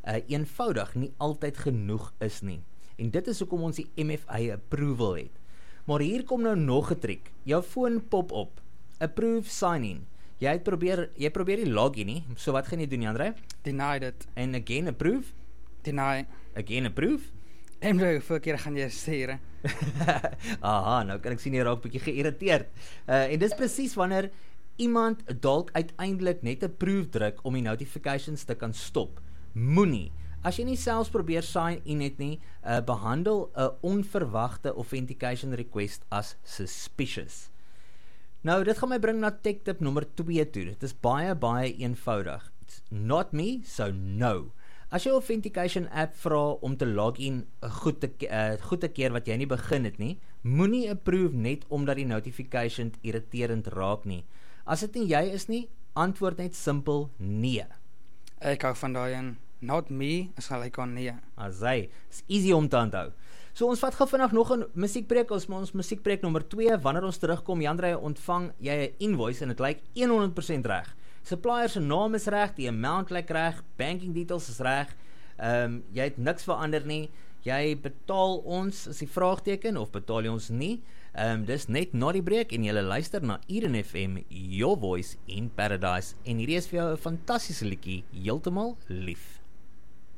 eenvoudig nie altyd genoeg is nie. En dit is hoekom ons die MFA approval het. Maar hier kom nou nog 'n trick. Jou foon pop op. Approve sign in. Jy probeer die login nie. So wat gaan jy doen, Jandrey? Deny dit. En again approve? Deny. Again approve? Hoeveel keer gaan jy sê, Aha, nou kan ek sien jy raak bietjie geïrriteerd. En dis presies wanneer iemand dalk uiteindelik net approve druk om die notifications te kan stop. Moenie. As jy nie selfs probeer sign in het nie, behandel 'n onverwagte authentication request as suspicious. Nou, dit gaan my bring na tech tip nommer 2 toe. Dit is baie eenvoudig. It's not me, so no. As jy authentication app vra om te login goed te keer wat jy nie begin het nie, moenie approve net omdat die notification irriterend raak nie. As dit nie jy is nie, antwoord net simpel nee. Ek hou van daai een. Not me, is gelyk aan nee. Asai, is easy om te onthou. So ons vat gou vinnig nog 'n musiekbreek, ons musiekbreek nommer 2, wanneer ons terugkom, Jandrey, ontvang jy 'n invoice en dit lyk 100% reg. Supplier se naam is reg, die amount lyk reg, banking details is reg, jy het niks verander nie, jy betaal ons, is die vraagteken, of betaal jy ons nie, dis net na die breek, en jy luister na Eden FM, Your Voice in Paradise, en hierdie is vir jou 'n fantastiese liedjie, Heeltemal Lief.